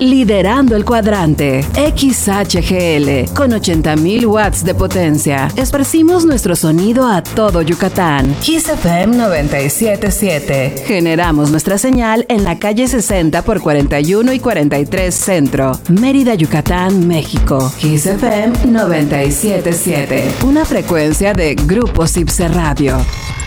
liderando el cuadrante. XHGL, con 80,000 watts de potencia. Esparcimos nuestro sonido a todo Yucatán. Kiss FM 97.7. Generamos nuestra señal en la calle 60 por 41 y 43 Centro, Mérida, Yucatán, México. Kiss FM 97.7. Una frecuencia de Grupo Cipse Radio.